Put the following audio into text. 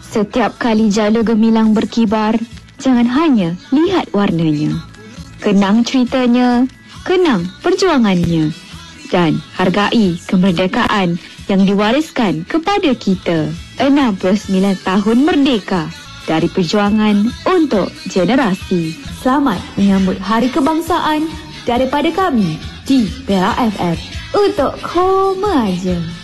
Setiap kali jalur gemilang berkibar, jangan hanya lihat warnanya. Kenang ceritanya, kenang perjuangannya, dan hargai kemerdekaan yang diwariskan kepada kita. 69 tahun merdeka, dari perjuangan untuk generasi. Selamat menyambut Hari Kebangsaan daripada kami di Bella FM. Untuk koma aja.